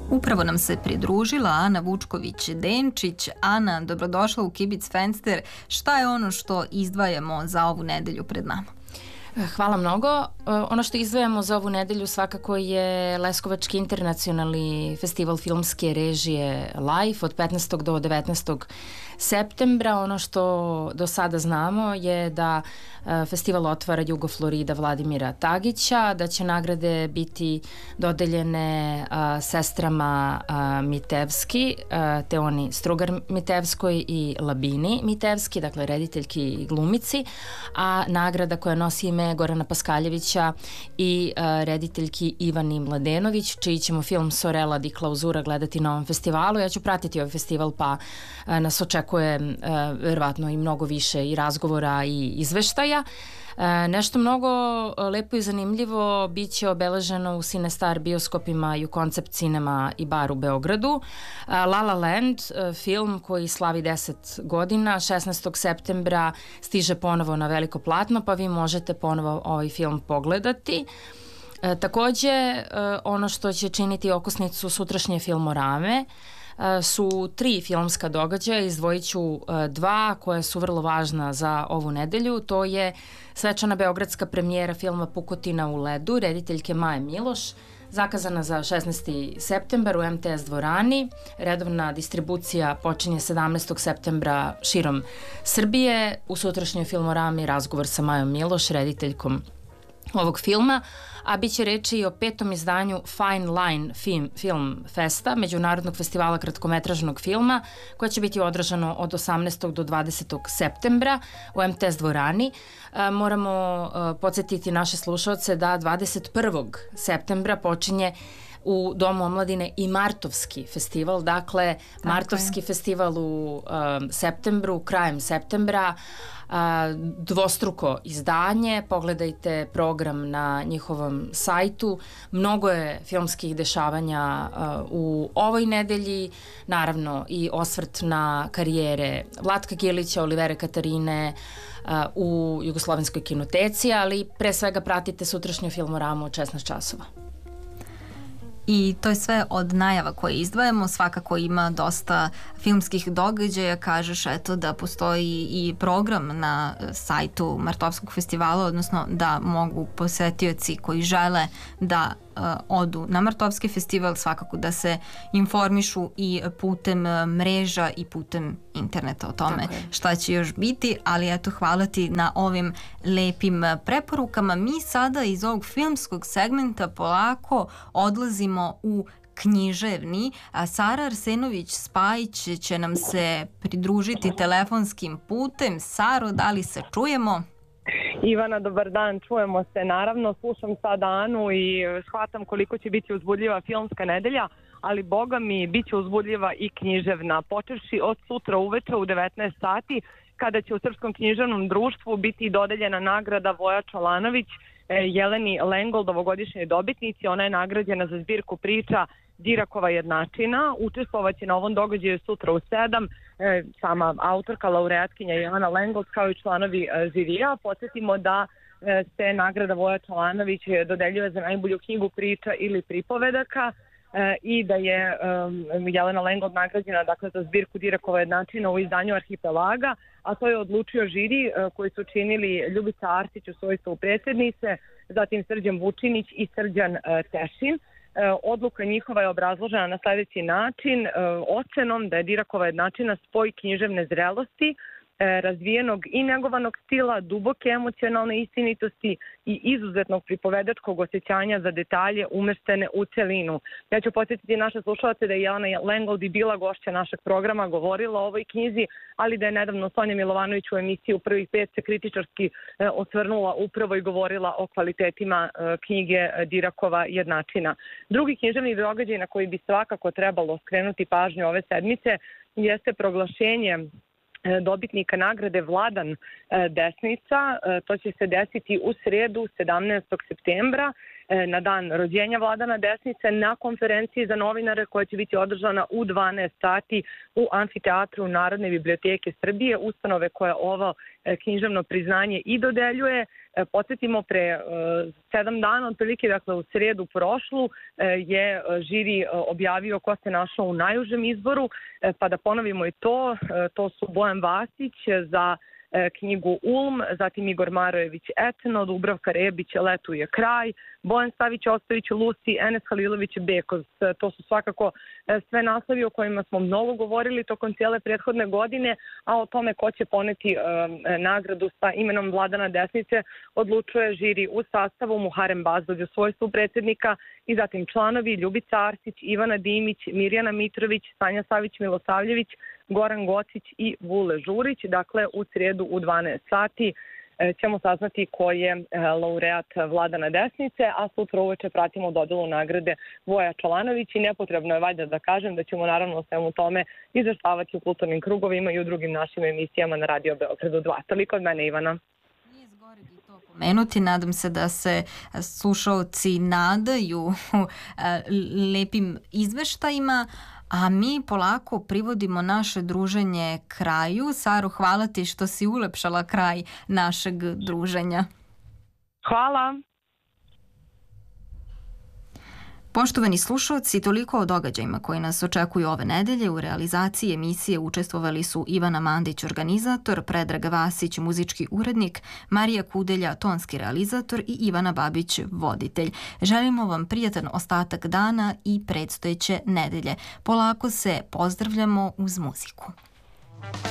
Upravo nam se pridružila Ana Vučković-Denčić. Ana, dobrodošla u Kibic Fenster. Šta je ono što izdvajamo za ovu nedelju pred nama? Hvala mnogo. Ono što izdvajamo za ovu nedelju svakako je Leskovački internacionalni festival filmske režije Life od 15. do 19. septembra. Ono što do sada znamo je da festival otvara Jugo Florida Vladimira Tagića, da će nagrade biti dodeljene sestrama Mitevski, Teoni Strugar Mitevskoj i Labini Mitevski, dakle rediteljki i glumici, a nagrada koja nosi ime Gorana Paskaljevića i rediteljki Ivani Mladenović, čiji ćemo film Sorella di Klauzura gledati na ovom festivalu. Ja ću pratiti ovaj festival, pa nas očekuje verovatno i mnogo više i razgovora i izveštaja. Nešto mnogo lepo i zanimljivo biće obeleženo u Cinestar bioskopima i u Koncept Cinema i bar u Beogradu. La La Land, film koji slavi 10 godina, 16. septembra stiže ponovo na veliko platno, pa vi možete ponovo ovaj film pogledati. Takođe, ono što će činiti okosnicu sutrašnje filmorame su 3 filmska događaja, izdvojit ću 2 koja su vrlo važna za ovu nedelju. To je svečana beogradska premijera filma Pukotina u ledu, rediteljke Maje Miloš, zakazana za 16. septembar u MTS dvorani. Redovna distribucija počinje 17. septembra širom Srbije. U sutrašnjoj filmorami razgovor sa Majom Miloš, rediteljkom ovog filma, a bit će reči i o 5. izdanju Fine Line Film Festa, Međunarodnog festivala kratkometražnog filma, koja će biti održano od 18. do 20. septembra u MTS dvorani. Moramo podsjetiti naše slušaoce da 21. septembra počinje u Domu omladine i Martovski festival, dakle Martovski festival u septembru, krajem septembra, dvostruko izdanje. Pogledajte program na njihovom sajtu. Mnogo je filmskih dešavanja u ovoj nedelji, naravno i osvrt na karijere Vlatka Gilića, Olivere Katarine u Jugoslovenskoj kinoteci, ali pre svega pratite sutrašnju filmoramu od 16 časova. I to je sve od najava koje izdvajamo. Svakako ima dosta filmskih događaja. Kažeš eto da postoji i program na sajtu Martovskog festivala, odnosno da mogu posetioci koji žele da odu na Martovski festival svakako da se informišu i putem mreža i putem interneta o tome šta će još biti, ali eto hvala ti na ovim lepim preporukama. Mi sada iz ovog filmskog segmenta polako odlazimo u književni, a Sara Arsenović-Spajić će nam se pridružiti telefonskim putem. Saro, da li se čujemo? Ivana, dobar dan, čujemo se. Naravno, slušam sad Anu i shvatam koliko će biti uzbudljiva filmska nedelja, ali boga mi, bit će uzbudljiva i književna, počevši od sutra uveče u 19 sati, kada će u Srpskom književnom društvu biti dodeljena nagrada Voja Čolanović Jeleni Lengold, ovogodišnjoj dobitnici. Ona je nagrađena za zbirku priča Dirakova jednačina. Učestvovaće na ovom događaju sutra u 7 sama autorka, laureatkinja Jelena Lengold, kao i članovi žirija. Podsjetimo da se nagrada Voja Čolanović dodeljuje za najbolju knjigu priča ili pripovedaka i da je Jelena Lengold nagrađena dakle za zbirku Dirakova jednačina u izdanju Arhipelaga, a to je odlučio žiri koji su činili Ljubica Arsić u svojstvu predsjednice, zatim Srđan Vučinić i Srđan Tešin. Odluka njihova je obrazložena na sljedeći način, ocenom da je Dirakova jednačina spoj književne zrelosti, razvijenog i negovanog stila, duboke emocionalne istinitosti i izuzetnog pripovedačkog osjećanja za detalje umeštene u celinu. Ja ću podsjetiti naše slušalce da je Jelena Lengold i bila gošća našeg programa, govorila o ovoj knjizi, ali da je nedavno Sonja Milovanović u emisiju Prvih 5 se kritičarski osvrnula upravo i govorila o kvalitetima knjige Dirakova jednačina. Drugi književni događaj na koji bi svakako trebalo skrenuti pažnju ove sedmice jeste proglašenje dobitnika nagrade Vladan Desnica. To će se desiti u sredu 17. septembra na dan rođenja Vladana Desnice na konferenciji za novinare koja će biti održana u 12 sati u amfiteatru Narodne biblioteke Srbije, ustanove koja ovo književno priznanje i dodeljuje. Podsjetimo, pre 7 dana, otprilike, dakle u sredu prošlu, je žiri objavio ko se našao u najužem izboru, pa da ponovimo i to su Bojan Vasić za knjigu Ulm, zatim Igor Marojević Etno, Dubravka Rebić Letuje kraj, Bojan Savić-Ostojić Lusi, Enes Halilović Bekoz. To su svakako sve naslovi o kojima smo mnogo govorili tokom cijele prethodne godine, a o tome ko će poneti nagradu sa imenom Vladana Desnice odlučuje žiri u sastavu Muharem Bazdulj u svojstvu predsjednika i zatim članovi Ljubica Arsić, Ivana Dimić, Mirjana Mitrović, Sanja Savić-Milosavljević, Goran Gocić i Vule Žurić. Dakle, u srijedu u 12 sati ćemo saznati ko je laureat Vladana Desnice, a sutra uveče pratimo dodelu nagrade Voja Čolanović i nepotrebno je valjda da kažem da ćemo naravno o svemu tome izveštavati u kulturnim krugovima i u drugim našim emisijama na Radio Beogradu 2. Toliko od mene, Ivana. Pomenuti. Nadam se da se slušalci nadaju lepim izveštajima, a mi polako privodimo naše druženje kraju. Saru, hvala ti što si ulepšala kraj našeg druženja. Hvala. Poštovani slušalci, toliko o događajima koji nas očekuju ove nedelje. U realizaciji emisije učestvovali su Ivana Mandić, organizator, Predrag Vasić, muzički urednik, Marija Kudelja, tonski realizator i Ivana Babić, voditelj. Želimo vam prijatan ostatak dana i predstojeće nedelje. Polako se pozdravljamo uz muziku.